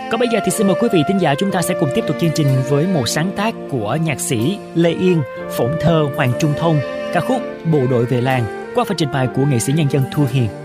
Còn bây giờ thì xin mời quý vị thính giả chúng ta sẽ cùng tiếp tục chương trình với một sáng tác của nhạc sĩ Lê Yên, phỏng thơ Hoàng Trung Thông, ca khúc Bộ đội về làng qua phần trình bày của nghệ sĩ nhân dân Thu Hiền.